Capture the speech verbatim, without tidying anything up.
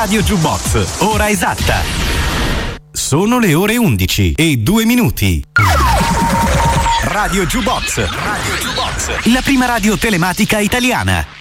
Radio Jukebox, ora esatta. Sono le ore undici e due minuti. Radio Jukebox, Radio Jukebox, la prima radio telematica italiana.